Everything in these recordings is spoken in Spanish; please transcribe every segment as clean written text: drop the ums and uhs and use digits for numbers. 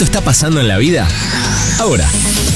momento está pasando en la vida? Ahora.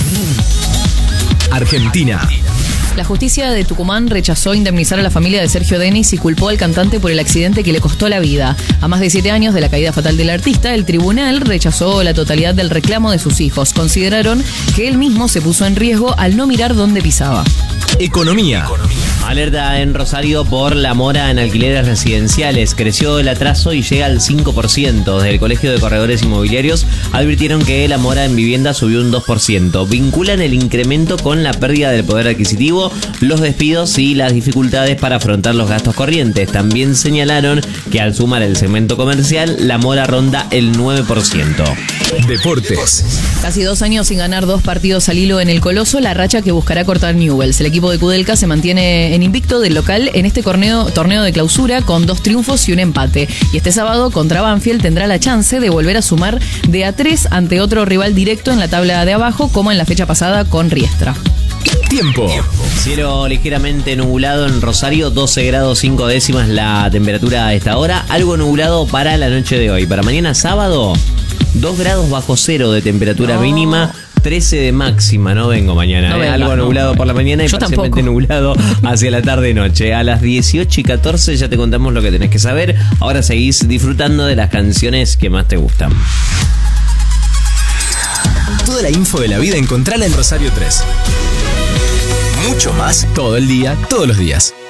Argentina. La justicia de Tucumán rechazó indemnizar a la familia de Sergio Denis y culpó al cantante por el accidente que le costó la vida. A más de 7 años de la caída fatal del artista, el tribunal rechazó la totalidad del reclamo de sus hijos. Consideraron que él mismo se puso en riesgo al no mirar dónde pisaba. Economía. Alerta en Rosario por la mora en alquileres residenciales. Creció el atraso y llega al 5%. Desde el Colegio de Corredores Inmobiliarios advirtieron que la mora en vivienda subió un 2%. Vinculan el incremento con la pérdida del poder adquisitivo, los despidos y las dificultades para afrontar los gastos corrientes. También señalaron que al sumar el segmento comercial, la mora ronda el 9%. Deportes. Casi 2 años sin ganar 2 partidos al hilo en el Coloso, la racha que buscará cortar Newell's. El equipo de Kudelka se mantiene en invicto del local en este torneo de clausura con 2 triunfos y un empate. Y este sábado contra Banfield tendrá la chance de volver a sumar de a 3 ante otro rival directo en la tabla de abajo, como en la fecha pasada con Riestra. Tiempo. Cielo ligeramente nublado en Rosario, 12 grados 5 décimas la temperatura a esta hora. Algo nublado para la noche de hoy. Para mañana sábado, 2 grados bajo cero de temperatura mínima, 13 de máxima. No vengo mañana. Algo nublado por la mañana y parcialmente nublado hacia la tarde-noche. A las 18:14 ya te contamos lo que tenés que saber. Ahora seguís disfrutando de las canciones que más te gustan. Toda la info de la vida encontrala en Rosario 3. Mucho más todo el día, todos los días.